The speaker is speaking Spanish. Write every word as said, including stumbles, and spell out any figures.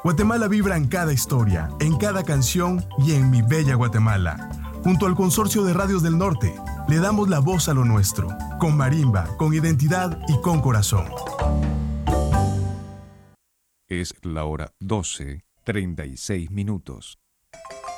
Guatemala vibra en cada historia, en cada canción y en Mi Bella Guatemala. Junto al Consorcio de Radios del Norte, le damos la voz a lo nuestro, con marimba, con identidad y con corazón. Es la hora doce, treinta y seis minutos.